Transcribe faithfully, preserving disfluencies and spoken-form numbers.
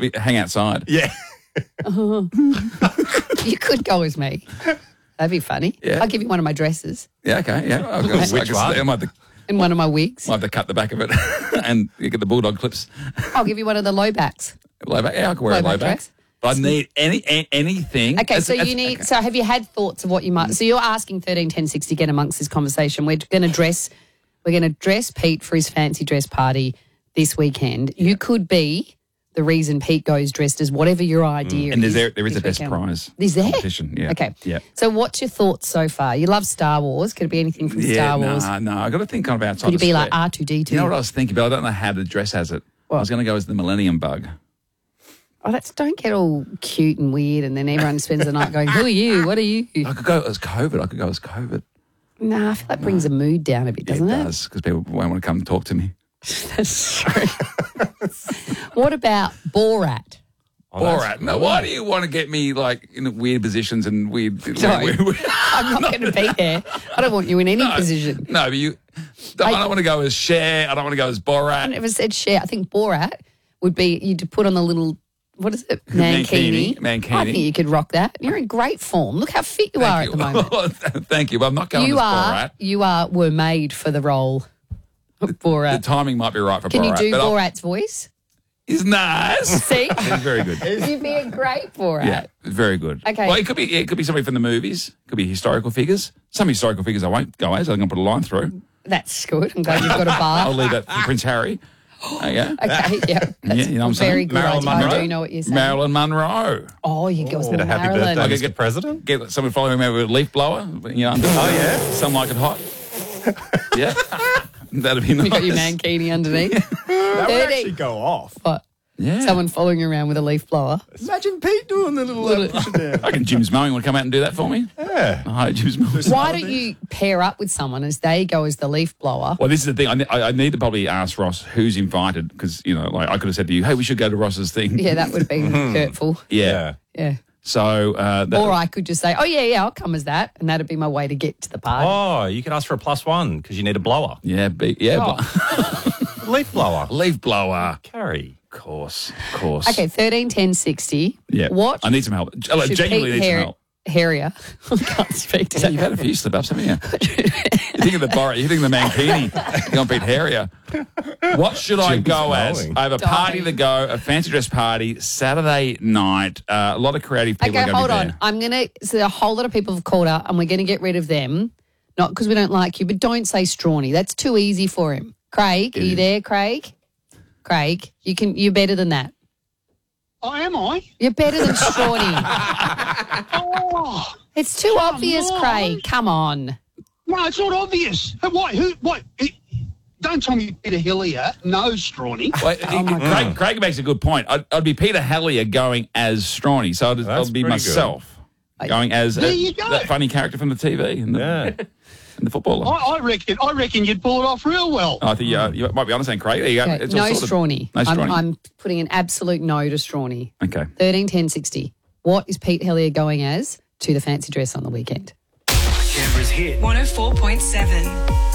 hang outside. Yeah. You could go as me. That'd be funny. Yeah. I'll give you one of my dresses Yeah, okay, yeah. I'll go, Which I, one? I might have, to, and one of my wigs. might have to cut the back of it and you get the bulldog clips. I'll give you one of the low backs. Low back. Yeah, I can wear Low a low back back. dress. But I need any a, anything. Okay, It's- so it's- you need. okay. So have you had thoughts of what you might? So you're asking thirteen ten sixty get amongst this conversation. We're going to dress. We're going to dress Pete for his fancy dress party this weekend. You could be the reason Pete goes dressed as whatever your idea. And is there's there, there is this a best weekend. prize. Is there? Competition, yeah. Okay. Yeah. So what's your thoughts so far? You love Star Wars. Could it be anything from Yeah, Star Wars? no, no. I got to think kind of outside. Could you the be like square. R two D two? You know what I was thinking, but I don't know how to dress as it. I was going to go as the Millennium Bug. Oh, that's don't get all cute and weird, and then everyone spends the night going, "Who are you? What are you?" I could go as COVID. I could go as COVID. Nah, I feel that brings the mood down a bit, doesn't it it? does, because people won't want to come and talk to me. That's true. What about Borat? Oh, All that's right. Now, good. why do you want to get me like in weird positions and weird? No. weird, weird I'm not going to be there. I don't want you in any no, position. No, but you. I, I- don't want to go as Cher. I don't want to go as I Borat. never said share. I think Borat would be you'd put on the little what is it mankini. Mankini, mankini. I think you could rock that. You're in great form. Look how fit you are Thank at the moment. you. Thank you. But I'm not going You as are Borat. you are were made for the role of The Borat. timing might be right for Can Borat. you do but I'll- Borat's voice? He's nice. See, He's very good. you'd be a great Borat. Yeah, very good. Okay. Well, it could be it could be somebody from the movies. It could be historical figures. Some historical figures I won't go as. I'm going to put a line through. That's good. I'm glad you've got a bar. I'll leave that for Prince Harry. Oh, yeah. Okay, yeah, that's Yeah, you know what I'm very saying? good. Marilyn idea. I Monroe? do know what you're saying. Marilyn Monroe. Oh, you go with Bit of happy Marilyn. birthday, Okay, Mister get- President. Get someone following me with a leaf blower. You know, oh yeah? Some like it hot. Yeah, that'd be nice. You got your mankini underneath. That would thirty. actually go off. What? Yeah. Someone following you around with a leaf blower. Imagine Pete doing the little uh, push it down. I reckon Jim's mowing. Want to come out and do that for me? Yeah. Hi, Jim's mowing. Why don't you pair up with someone as they go as the leaf blower? Well, this is the thing. I, ne- I I need to probably ask Ross who's invited because you know, like I could have said to you, "Hey, we should go to Ross's thing." Yeah, that would be hurtful. Yeah. Yeah. So, uh, that, Or I could just say, oh, yeah, yeah, I'll come as that. And that'd be my way to get to the party. Oh, you could ask for a plus one because you need a blower. yeah, be, yeah, Oh. Leaf blower. blo- leaf blower. Carry. Of course, of course. Okay, thirteen ten sixty. Yeah. What I need some help. I should genuinely Pete need some Har- help. Harrier. I can't speak Yeah, to you've had a few slip ups, haven't you? you think of the Borat, you think of the Mankini. You're going to beat Harrier. What should I Jim's go as? mowing. I have a party Dying. to go, a fancy dress party, Saturday night. Uh, a lot of creative people Okay, are going hold to be on. there. I'm going to, so a whole lot of people have called up and we're going to get rid of them. Not because we don't like you, but don't say Strawny. That's too easy for him. Craig, are you there, Craig? Craig, you can, you're better than that. Oh, am I? You're better than Strawny. Oh, It's too obvious, on. Craig. Come on. no, it's not obvious. Hey, What? Who? What? It, don't tell me Peter Hillier knows Strawny. Well, Oh, my Craig, Craig makes a good point. I'd, I'd be Peter Hallier going as Strawny, so I'd, That's I'd be pretty myself going as There a- you go. that funny character from the T V and the, Yeah. and the footballer. I, I reckon. I reckon you'd pull it off real well. I think you, uh, you might be honest, saying Craig. There you go. Okay, It's all no sorted. Strawny. No I'm, Strawny. I'm putting an absolute no to Strawny. Okay. thirteen ten sixty. What is Pete Hillier going as to the fancy dress on the weekend? Canberra's hit. one oh four point seven.